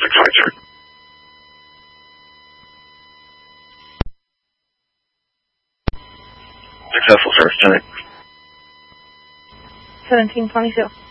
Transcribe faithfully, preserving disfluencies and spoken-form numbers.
six five three. Successful service, Jenny. seventeen twenty-two.